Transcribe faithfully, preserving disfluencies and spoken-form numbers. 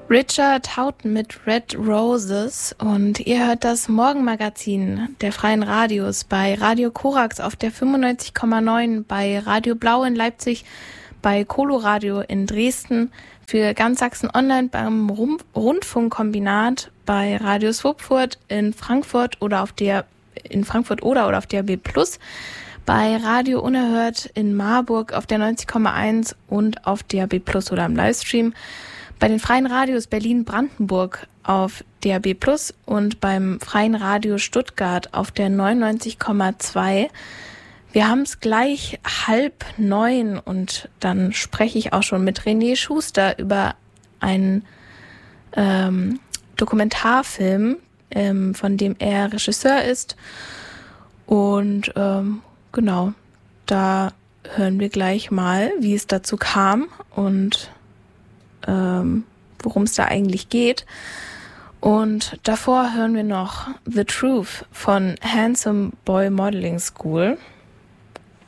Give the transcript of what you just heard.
Richard Houghton mit Red Roses und ihr hört das Morgenmagazin der Freien Radios bei Radio Korax auf der fünfundneunzig Komma neun, bei Radio Blau in Leipzig, bei Coloradio in Dresden, für ganz Sachsen online beim Rundfunkkombinat, bei Radio Swupfurt in Frankfurt oder auf der in Frankfurt oder oder auf D A B Plus, bei Radio Unerhört in Marburg auf der neunzig Komma eins und auf D A B Plus oder im Livestream, bei den Freien Radios Berlin-Brandenburg auf D A B Plus und beim Freien Radio Stuttgart auf der neunundneunzig Komma zwei. Wir haben es gleich halb neun und dann spreche ich auch schon mit René Schuster über einen ähm, Dokumentarfilm, ähm, von dem er Regisseur ist. Und ähm, genau, da hören wir gleich mal, wie es dazu kam und ähm, worum es da eigentlich geht. Und davor hören wir noch The Truth von Handsome Boy Modeling School.